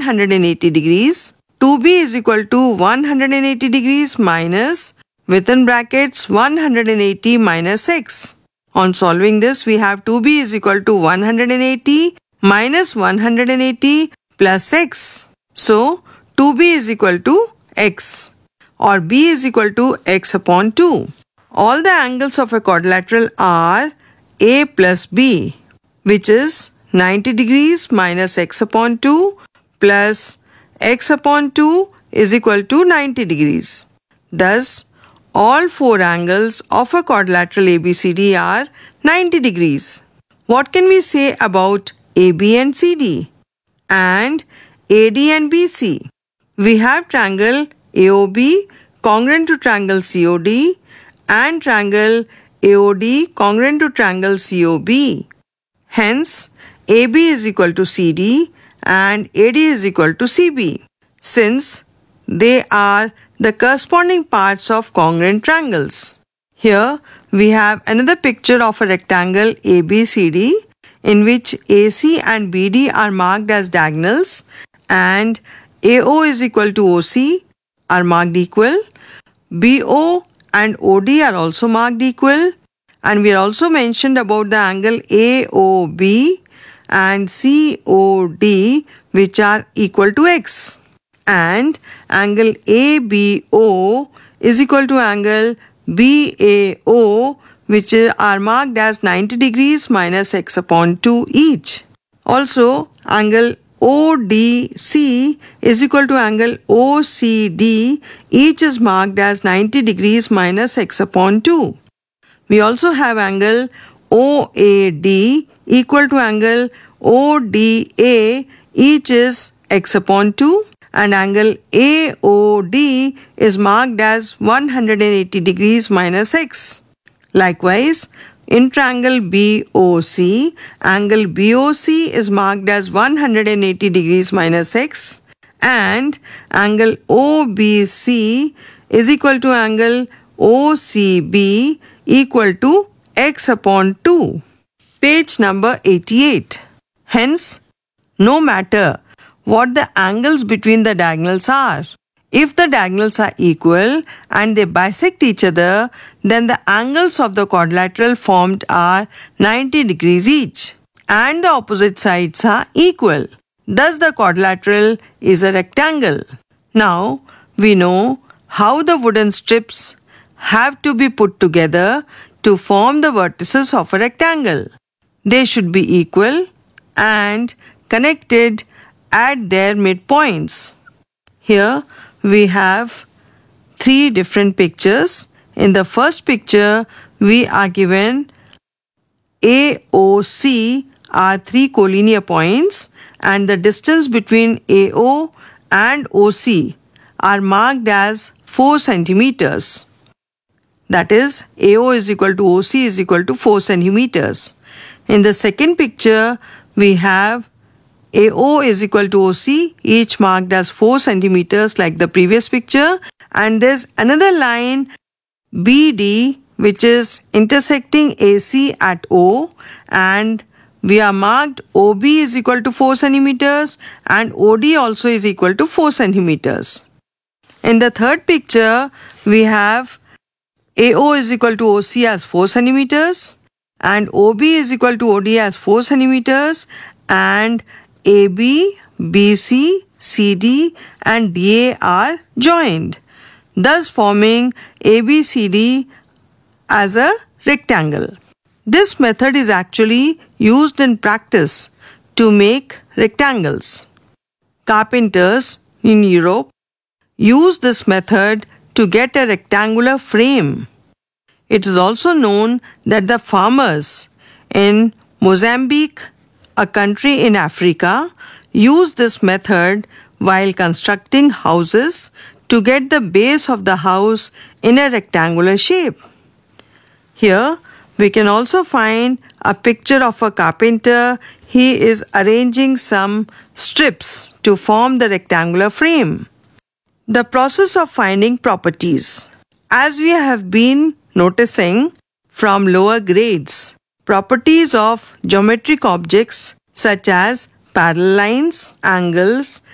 180 degrees. 2b is equal to 180 degrees minus, within brackets, 180 minus x. On solving this, we have 2b is equal to 180 minus 180 plus x. So, 2b is equal to x, or b is equal to x upon 2. All the angles of a quadrilateral are a plus b, which is 90 degrees minus x upon 2 plus x upon 2 is equal to 90 degrees. Thus, all four angles of a quadrilateral ABCD are 90 degrees. What can we say about AB and CD and AD and BC? We have triangle AOB congruent to triangle COD and triangle AOD congruent to triangle COB. Hence, AB is equal to CD and AD is equal to CB, since they are the corresponding parts of congruent triangles. Here we have another picture of a rectangle ABCD in which AC and BD are marked as diagonals and AO is equal to OC are marked equal. BO and OD are also marked equal, and we are also mentioned about the angle AOB and COD, which are equal to x, and angle ABO is equal to angle BAO, which are marked as 90 degrees minus x upon 2 each. Also, angle ODC is equal to angle OCD, each is marked as 90 degrees minus x upon 2. We also have angle OAD equal to angle ODA, each is x upon 2, and angle AOD is marked as 180 degrees minus x. Likewise, in triangle BOC, angle BOC is marked as 180 degrees minus x, and angle OBC is equal to angle OCB equal to x upon 2. Page number 88. Hence, no matter what the angles between the diagonals are, if the diagonals are equal and they bisect each other, then the angles of the quadrilateral formed are 90 degrees each, and the opposite sides are equal. Thus, the quadrilateral is a rectangle. Now, we know how the wooden strips have to be put together to form the vertices of a rectangle. They should be equal and connected at their midpoints. Here we have three different pictures. In the first picture, we are given AOC are three collinear points, and the distance between AO and OC are marked as 4 centimeters. That is, AO is equal to OC is equal to 4 centimeters. In the second picture, we have AO is equal to OC, each marked as 4 centimeters like the previous picture, and there's another line BD which is intersecting AC at O, and we are marked OB is equal to 4 centimeters and OD also is equal to 4 centimeters. In the third picture, we have AO is equal to OC as 4 centimeters and OB is equal to OD as 4 centimeters, and AB, BC, CD and DA are joined, thus forming ABCD as a rectangle. This method is actually used in practice to make rectangles. Carpenters in Europe use this method to get a rectangular frame. It is also known that the farmers in Mozambique, a country in Africa, use this method while constructing houses to get the base of the house in a rectangular shape. Here we can also find a picture of a carpenter. He is arranging some strips to form the rectangular frame. The process of finding properties. As we have been noticing from lower grades, properties of geometric objects such as parallel lines, angles,